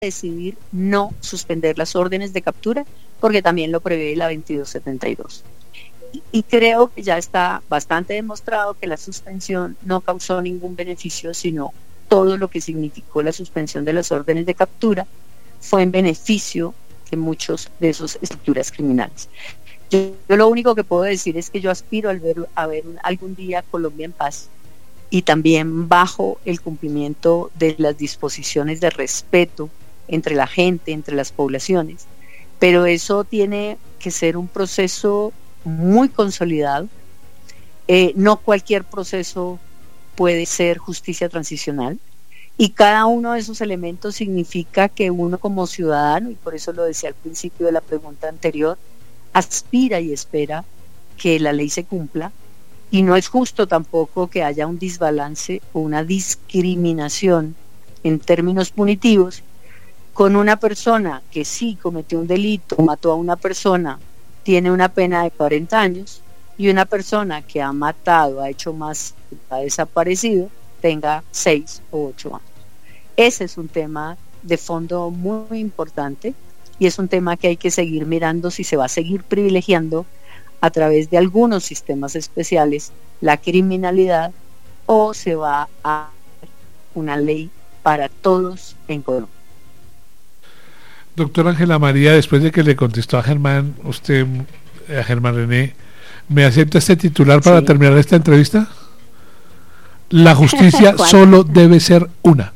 decidir no suspender las órdenes de captura, porque también lo prevé la 2272. Y creo que ya está bastante demostrado que la suspensión no causó ningún beneficio, sino todo lo que significó la suspensión de las órdenes de captura fue en beneficio de muchos de esas estructuras criminales. Yo lo único que puedo decir es que yo aspiro a ver algún día Colombia en paz y también bajo el cumplimiento de las disposiciones de respeto entre la gente, entre las poblaciones, pero eso tiene que ser un proceso muy consolidado. No cualquier proceso puede ser justicia transicional, y cada uno de esos elementos significa que uno como ciudadano, y por eso lo decía al principio de la pregunta anterior, aspira y espera que la ley se cumpla, y no es justo tampoco que haya un desbalance o una discriminación en términos punitivos con una persona que sí cometió un delito, mató a una persona, tiene una pena de 40 años, y una persona que ha matado, ha hecho más, ha desaparecido, tenga 6 o 8 años. Ese es un tema de fondo muy importante, y es un tema que hay que seguir mirando si se va a seguir privilegiando a través de algunos sistemas especiales la criminalidad, o se va a una ley para todos en Colombia. Doctora Ángela María, después de que le contestó a Germán, a Germán René, ¿me acepta este titular para terminar esta entrevista? La justicia solo debe ser una.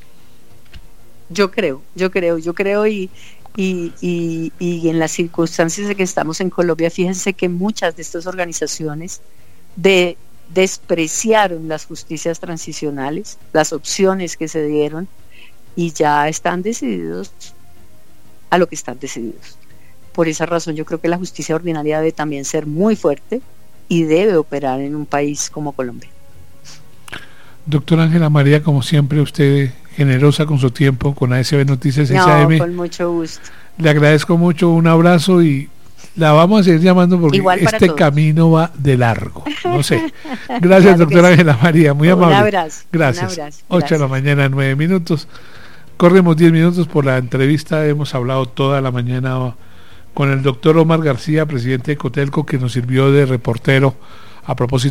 Yo creo, y en las circunstancias en que estamos en Colombia, fíjense que muchas de estas organizaciones despreciaron las justicias transicionales, las opciones que se dieron, y ya están decididos a lo que están decididos. Por esa razón yo creo que la justicia ordinaria debe también ser muy fuerte y debe operar en un país como Colombia. Doctora Ángela María, como siempre, usted generosa con su tiempo, con ASB Noticias SAM. Con mucho gusto. Le agradezco mucho, un abrazo, y la vamos a seguir llamando porque este camino va de largo. No sé. Gracias, claro, doctora Ángela María, muy amable. Un abrazo. Gracias. Un abrazo. 8 de la mañana, 9 minutos. Corremos 10 minutos por la entrevista. Hemos hablado toda la mañana con el doctor Omar García, presidente de Cotelco, que nos sirvió de reportero a propósito